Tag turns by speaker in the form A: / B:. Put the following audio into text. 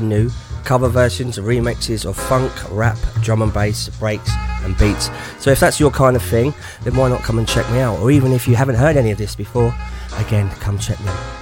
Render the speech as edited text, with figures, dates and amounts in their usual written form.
A: brand new cover versions, remixes of funk, rap, drum and bass, breaks and beats. So if that's your kind of thing, then why not come and check me out? Or even if you haven't heard any of this before, again, come check me out.